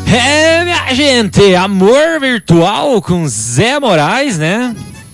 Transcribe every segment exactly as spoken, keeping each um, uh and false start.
É, minha gente, Amor Virtual com Zé Moraes, né?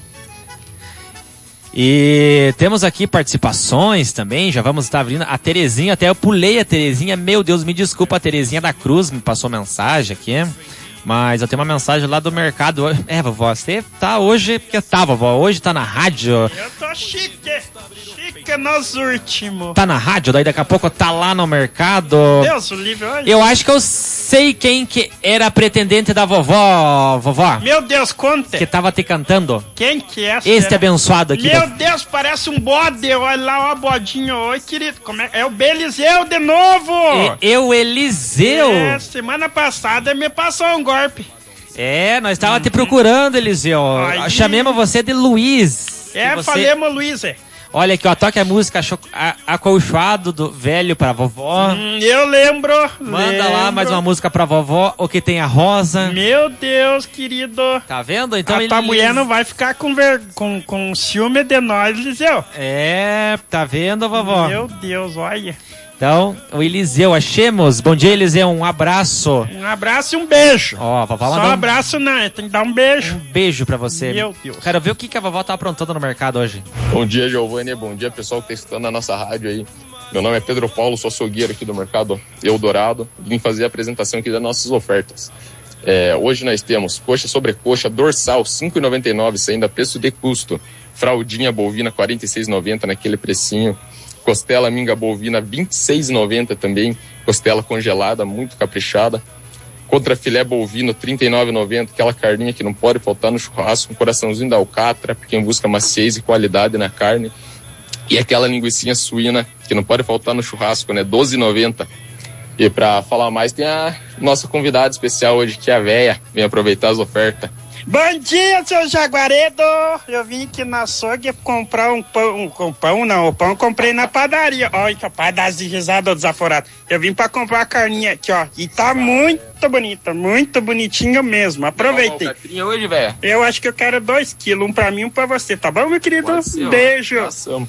E temos aqui participações também, já vamos estar abrindo. A Terezinha, até eu pulei a Terezinha, meu Deus, me desculpa, a Terezinha da Cruz me passou mensagem aqui. Mas eu tenho uma mensagem lá do mercado. É, vovó, você tá hoje, porque tá, vovó, hoje tá na rádio. Eu tô chique, chique nos últimos. Tá na rádio, daí daqui a pouco tá lá no mercado. Deus, o livro, olha. Eu acho que eu sei quem que era a pretendente da vovó, vovó. Meu Deus, conta. Que tava te cantando. Quem que é? Este será? abençoado aqui. Meu da... Deus, parece um bode. Olha lá, ó, bodinho. Oi, querido. Como é? É o Beliseu de novo. E, eu, Eliseu. É, semana passada me passou um golpe. É, nós tava uhum. te procurando, Eliseu. Aí... Chamemos você de Luiz. É, você... falemos Luiz, é. Olha aqui, ó, toque a música cho... a... acolchoado do velho pra vovó. Hum, eu lembro. Manda lembro. lá mais uma música pra vovó, o que tem a rosa. Meu Deus, querido. Tá vendo? Então a ele... tua mulher não vai ficar com, ver... com, com ciúme de nós, Eliseu. É, tá vendo, vovó? Meu Deus, olha. Então, o Eliseu, achemos. Bom dia, Eliseu, um abraço. Um abraço e um beijo. Ó, a vovó Só mandou um abraço não, tem que dar um beijo. Um beijo pra você. Meu Deus. Quero ver o que, que a vovó tá aprontando no mercado hoje. Bom dia, Giovanni. Bom dia, pessoal que tá escutando a nossa rádio aí. Meu nome é Pedro Paulo, sou açougueiro aqui do Mercado Eldorado. Vim fazer a apresentação aqui das nossas ofertas. É, hoje nós temos coxa sobre coxa, dorsal, cinco reais e noventa e nove centavos, saindo a preço de custo. Fraldinha bovina, quarenta e seis reais e noventa centavos naquele precinho. Costela minga bovina, vinte e seis reais e noventa centavos também. Costela congelada, muito caprichada. Contra filé bovino, trinta e nove reais e noventa centavos. Aquela carninha que não pode faltar no churrasco. Um coraçãozinho da alcatra, para quem busca maciez e qualidade na carne. E aquela linguicinha suína, que não pode faltar no churrasco, né? doze reais e noventa centavos. E para falar mais, tem a nossa convidada especial hoje, que é a véia. Vem aproveitar as ofertas. Bom dia, seu Jaguaredo! Eu vim aqui na açougue comprar um pão, um, um pão não, o pão eu comprei na padaria. Olha, capaz das risadas desaforadas. Eu vim pra comprar a carninha aqui, ó, e tá muito bonita, muito bonitinho mesmo. Aproveitei. Uma hoje, velho? Eu acho que eu quero dois quilos, um pra mim e um pra você, tá bom, meu querido? Um beijo. Passamos.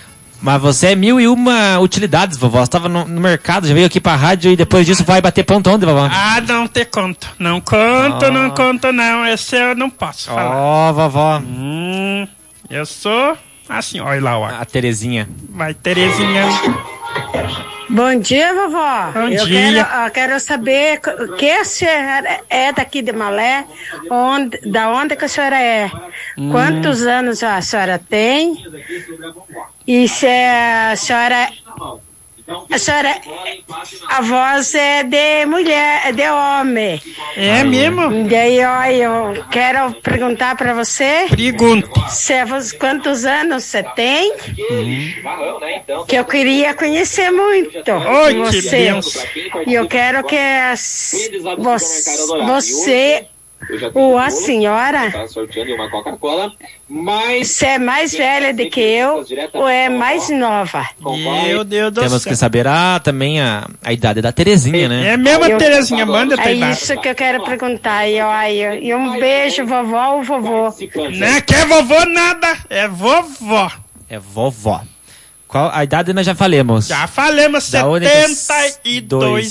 Mas você é mil e uma utilidades, vovó. Você tava no, no mercado, já veio aqui pra rádio e depois disso vai bater ponto onde, vovó? Ah, não te conto. Não conto, oh. não conto não. Esse eu não posso falar. Ó, oh, vovó. Hum, eu sou assim, olha lá, ó. A Terezinha. Vai, Terezinha. Bom dia, vovó. Bom eu dia. Quero, eu quero saber o que a senhora é daqui de Malé, onde, da onde que a senhora é, hum. quantos anos a senhora tem e se a senhora, a senhora, a voz é de mulher, é de homem. É mesmo? E daí, ó, eu quero perguntar pra você. Pergunta. Se, quantos anos você tem? Hum. Que eu queria conhecer muito Oi, você. Que benção. E eu quero que as, você, você ou a senhora, se é mais velha do que eu ou é mais nova. Meu Deus do Temos céu. que saber a, também a, a idade da Terezinha, né? É mesmo a Terezinha, manda É isso que eu quero perguntar. E, ó, e, e um beijo, vovó ou vovô? Não quer vovô nada, é vovó. É vovó. Qual a idade nós já falamos? Já falamos, Da setenta e dois